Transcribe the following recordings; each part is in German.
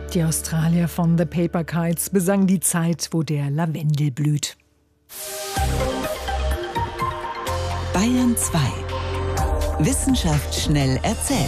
Die Australier von The Paper Kites besangen die Zeit, wo der Lavendel blüht. Bayern 2. Wissenschaft schnell erzählt.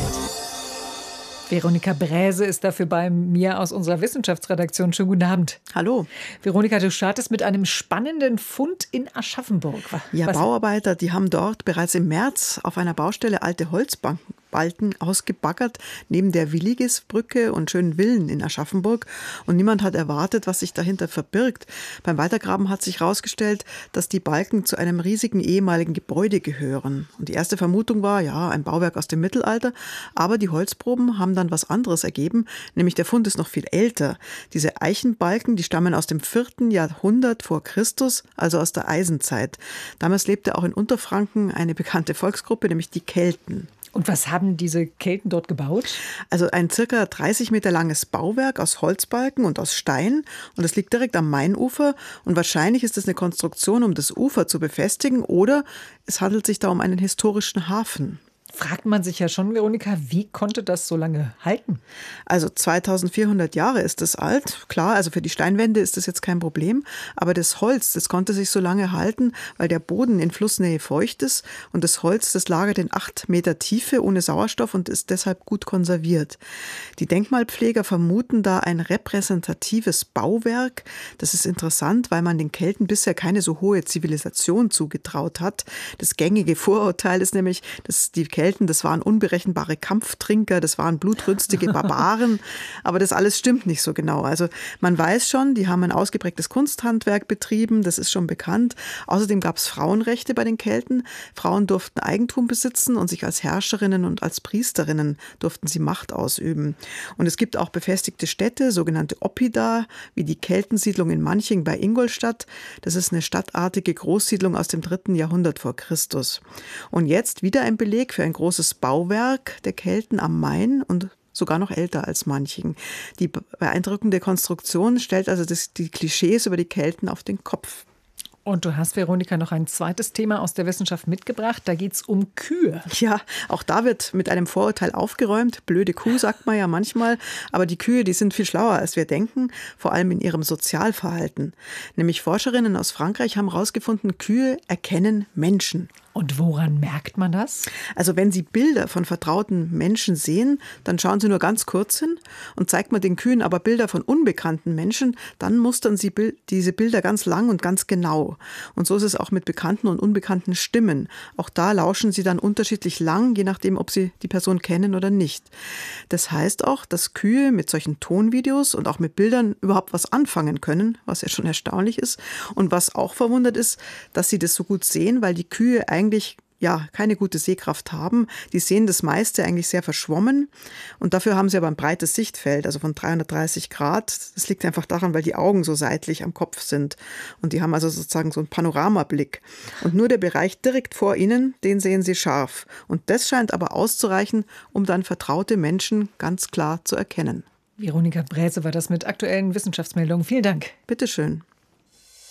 Veronika Bräse ist dafür bei mir aus unserer Wissenschaftsredaktion. Schönen guten Abend. Hallo. Veronika, du startest mit einem spannenden Fund in Aschaffenburg. Ja, Bauarbeiter, die haben dort bereits im März auf einer Baustelle alte Holzbalken ausgebaggert, neben der Willigisbrücke und schönen Villen in Aschaffenburg. Und niemand hat erwartet, was sich dahinter verbirgt. Beim Weitergraben hat sich herausgestellt, dass die Balken zu einem riesigen ehemaligen Gebäude gehören. Und die erste Vermutung war, ja, ein Bauwerk aus dem Mittelalter. Aber die Holzproben haben dann was anderes ergeben, nämlich der Fund ist noch viel älter. Diese Eichenbalken, die stammen aus dem 4. Jahrhundert vor Christus, also aus der Eisenzeit. Damals lebte auch in Unterfranken eine bekannte Volksgruppe, nämlich die Kelten. Und was haben diese Kelten dort gebaut? Also ein circa 30 Meter langes Bauwerk aus Holzbalken und aus Stein. Und es liegt direkt am Mainufer. Und wahrscheinlich ist es eine Konstruktion, um das Ufer zu befestigen. Oder es handelt sich da um einen historischen Hafen. Fragt man sich ja schon, Veronika, wie konnte das so lange halten? Also 2400 Jahre ist es alt. Klar, also für die Steinwände ist das jetzt kein Problem. Aber das Holz, das konnte sich so lange halten, weil der Boden in Flussnähe feucht ist. Und das Holz, das lagert in 8 Meter Tiefe ohne Sauerstoff und ist deshalb gut konserviert. Die Denkmalpfleger vermuten da ein repräsentatives Bauwerk. Das ist interessant, weil man den Kelten bisher keine so hohe Zivilisation zugetraut hat. Das gängige Vorurteil ist nämlich, dass die Kelten, das waren unberechenbare Kampftrinker, das waren blutrünstige Barbaren, aber das alles stimmt nicht so genau. Also man weiß schon, die haben ein ausgeprägtes Kunsthandwerk betrieben, das ist schon bekannt. Außerdem gab es Frauenrechte bei den Kelten. Frauen durften Eigentum besitzen und sich als Herrscherinnen und als Priesterinnen durften sie Macht ausüben. Und es gibt auch befestigte Städte, sogenannte Oppida, wie die Keltensiedlung in Manching bei Ingolstadt. Das ist eine stadtartige Großsiedlung aus dem 3. Jahrhundert vor Christus. Und jetzt wieder ein Beleg für ein großes Bauwerk der Kelten am Main und sogar noch älter als Manching. Die beeindruckende Konstruktion stellt also die Klischees über die Kelten auf den Kopf. Und du hast, Veronika, noch ein zweites Thema aus der Wissenschaft mitgebracht. Da geht es um Kühe. Ja, auch da wird mit einem Vorurteil aufgeräumt. Blöde Kuh, sagt man ja manchmal. Aber die Kühe, die sind viel schlauer, als wir denken, vor allem in ihrem Sozialverhalten. Nämlich Forscherinnen aus Frankreich haben herausgefunden, Kühe erkennen Menschen. Und woran merkt man das? Also wenn Sie Bilder von vertrauten Menschen sehen, dann schauen Sie nur ganz kurz hin und zeigt man den Kühen aber Bilder von unbekannten Menschen, dann mustern Sie diese Bilder ganz lang und ganz genau. Und so ist es auch mit bekannten und unbekannten Stimmen. Auch da lauschen Sie dann unterschiedlich lang, je nachdem, ob Sie die Person kennen oder nicht. Das heißt auch, dass Kühe mit solchen Tonvideos und auch mit Bildern überhaupt was anfangen können, was ja schon erstaunlich ist. Und was auch verwundert ist, dass sie das so gut sehen, weil die Kühe eigentlich keine gute Sehkraft haben. Die sehen das meiste eigentlich sehr verschwommen und dafür haben sie aber ein breites Sichtfeld, also von 330 Grad. Das liegt einfach daran, weil die Augen so seitlich am Kopf sind und die haben also sozusagen so einen Panoramablick. Und nur der Bereich direkt vor ihnen, den sehen sie scharf. Und das scheint aber auszureichen, um dann vertraute Menschen ganz klar zu erkennen. Veronika Bräse war das mit aktuellen Wissenschaftsmeldungen. Vielen Dank. Bitteschön.